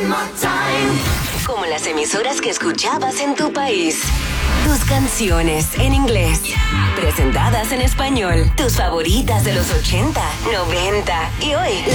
Como las emisoras que escuchabas en tu país. Tus canciones en inglés. Presentadas en español. Tus favoritas de los 80, 90 y hoy.